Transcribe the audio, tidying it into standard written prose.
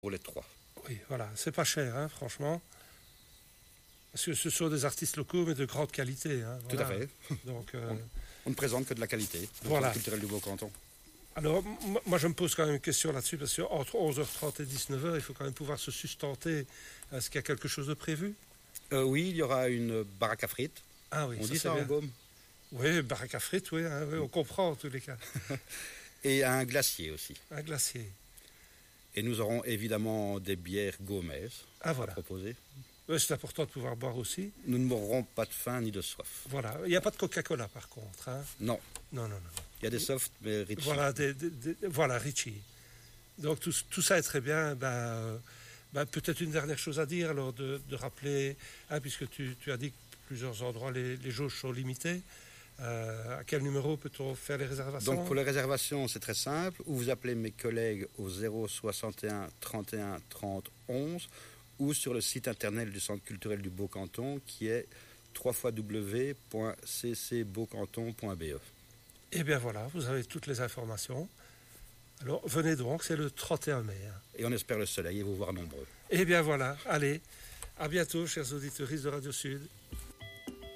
pour les 3. Oui, voilà, c'est pas cher, hein, franchement. Parce que ce sont des artistes locaux, mais de grande qualité. Hein, Tout voilà. à fait. Donc, On ne présente que de la qualité, le voilà. Centre culturel du Beau-Canton. Alors, moi, je me pose quand même une question là-dessus, parce qu'entre 11h30 et 19h, il faut quand même pouvoir se sustenter. Est-ce qu'il y a quelque chose de prévu? Oui, il y aura une baraque à frites. Ah oui, on dit c'est ça en bien. Gaume. Oui, baraque à frites, oui, hein, oui, on comprend en tous les cas. Et un glacier aussi. Un glacier. Et nous aurons évidemment des bières gaumaises à Voilà. proposer. Oui, c'est important de pouvoir boire aussi. Nous ne mourrons pas de faim ni de soif. Voilà. Il n'y a pas de Coca-Cola par contre. Hein. Non. Non. Il y a des softs, mais Ritchie. Voilà, voilà, Ritchie. Donc tout ça est très bien. Peut-être une dernière chose à dire, alors de rappeler, hein, puisque tu as dit que plusieurs endroits, les jauges sont limitées. À quel numéro peut-on faire les réservations? Donc pour les réservations, c'est très simple. Ou vous appelez mes collègues au 061 31 30 11 ou sur le site internet du Centre culturel du Beau-Canton qui est www.ccbeaucanton.be. Eh bien voilà, vous avez toutes les informations. Alors venez donc, c'est le 31 mai. Hein. Et on espère le soleil et vous voir nombreux. Eh bien voilà, allez, à bientôt chers auditeurs de Radio Sud.